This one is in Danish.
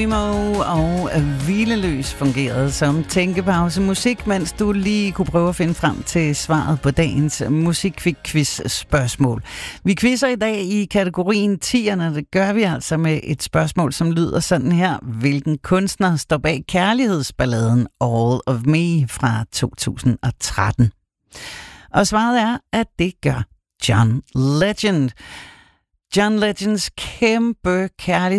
Geronimo og Hvileløs fungerede som tænkepause musik, mens du lige kunne prøve at finde frem til svaret på dagens musikquiz-spørgsmål. Vi quizzer i dag i kategorien 10'erne. Det gør vi altså med et spørgsmål, som lyder sådan her. Hvilken kunstner står bag kærlighedsballaden All of Me fra 2013? Og svaret er, at det gør John Legend. John Legends kæmpe kærlighed